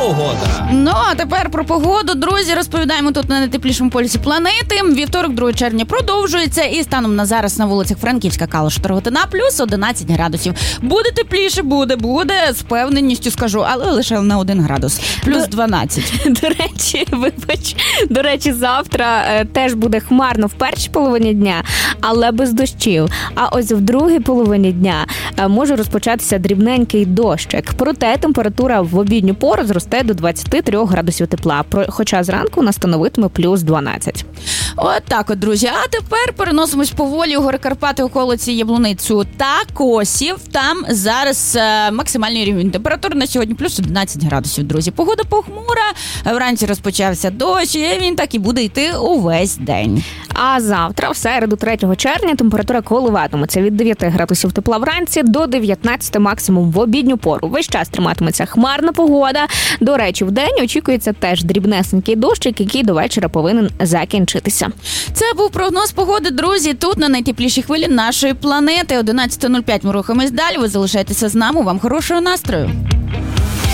погода. Ну, а тепер про погоду, друзі, розповідаємо тут на найтеплішому полюсі планети. Вівторок, 2 червня продовжується, і станом на зараз на вулицях Франківська, Калуша, Торготина, плюс 11 градусів. Буде тепліше, буде, з певненістю скажу, але лише на 1 градус. Плюс 12. До речі, завтра теж буде хмарно в першій половині дня, але без дощів. А ось в другій половині дня може розпочатися дрібненький дощик. Проте температура в обідню пору зросте до 23 градусів тепла, хоча зранку вона становитиме плюс 12. От так от, друзі. А тепер переносимось поволі у гори Карпати, околиці Яблуницю та Косів. Там зараз максимальний рівень температури на сьогодні плюс 11 градусів, друзі. Погода похмура, вранці розпочався дощ, і він так і буде йти увесь день. А завтра, в середу, 3 червня, температура коливатиметься від 9 градусів тепла вранці до 19 максимум в обідню пору. Весь час триматиметься хмарна погода. До речі, в день очікується теж дрібнесенький дощик, який до вечора повинен закінчитися. Це був прогноз погоди, друзі, тут на найтеплішій хвилі нашої планети. 11:05 ми рухаємось далі. Ви залишайтеся з нами. Вам хорошого настрою.